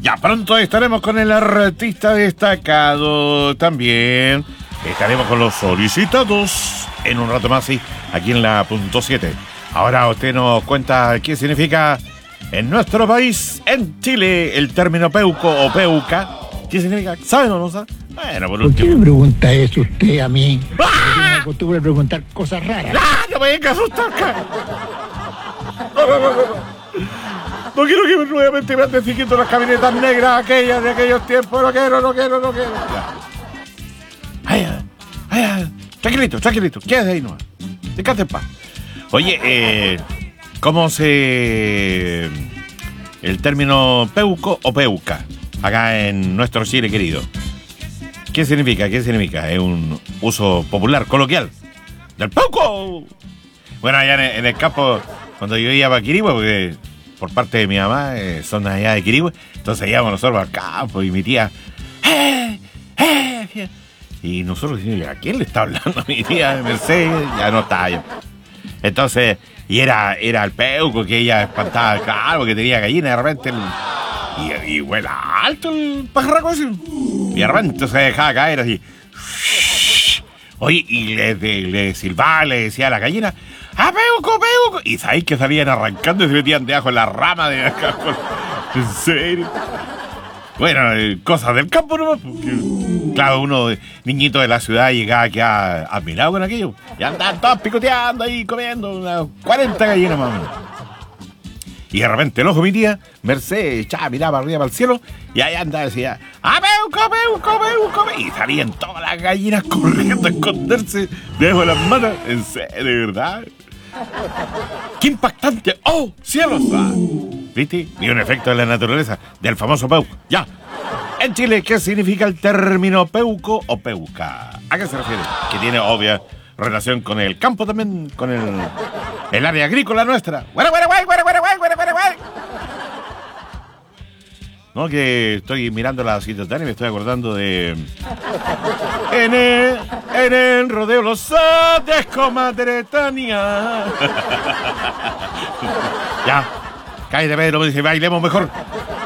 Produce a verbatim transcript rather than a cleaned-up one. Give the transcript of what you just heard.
Ya pronto estaremos con el artista destacado también. Estaremos con los solicitados en un rato más, sí, aquí en la punto siete. Ahora usted nos cuenta qué significa en nuestro país, en Chile, el término peuco o peuca. ¿Qué significa? ¿Saben o no saben? Bueno, por último. ¿Por qué me pregunta eso usted a mí? ¡Ah! Porque tiene la costumbre de preguntar cosas raras. ¡Ah! ¡No me venga a asustar, cara! No, no, no, no. No quiero que nuevamente me anden siguiendo las camionetas negras aquellas de aquellos tiempos. No quiero, no quiero, no quiero. Ya. Ay, ay, ay. Tranquilito, tranquilito. Quédate ahí nomás. Descanse en paz. Oye, eh, ¿cómo se... el término peuco o peuca acá en nuestro Chile querido? ¿Qué significa? ¿Qué significa? Es un uso popular, coloquial del peuco. Bueno, allá en el, en el campo, cuando yo iba a Quirihue, porque por parte de mi mamá eh, son allá de Quirihue, entonces íbamos nosotros al campo y mi tía, ¡eh! ¡eh! Y nosotros decíamos, ¿a quién le está hablando mi tía Mercedes? Ya no está yo. Entonces, y era, era el peuco que ella espantaba, claro, que tenía gallina, de repente, el, y, y vuela alto el pajarraco ese, y de repente se dejaba caer así. Oye, y le, le, le silbaba, le decía a la gallina, ¡ah, peuco, peuco! Y sabéis que salían arrancando y se metían debajo en la rama de acá. ¿En serio? Bueno, eh, cosas del campo nomás, porque, claro, uno, niñito de la ciudad, llegaba aquí a, admirado con aquello. Y andaban todos picoteando ahí, comiendo unas cuarenta gallinas más o menos. Y de repente el ojo de mi tía, Mercedes, echaba, miraba arriba para el cielo, y ahí andaba y decía, ¡ah, peuco, peuco, peuco! Y salían todas las gallinas corriendo a esconderse debajo de las manos. En serio, de verdad. ¡Qué impactante! ¡Oh, cielos! Ah, ¿viste? Y un efecto de la naturaleza, del famoso peuco. Ya. En Chile, ¿qué significa el término peuco o peuca? ¿A qué se refiere? Que tiene obvia relación con el campo también, con el, el área agrícola nuestra. ¡Güera, güera, güera, güera, güera, güera, güera, güera! No, que estoy mirando la situación y me estoy acordando de... En el, en el rodeo los Andes, comadre Tania. Ya, cállate, Pedro, me dice, bailemos mejor.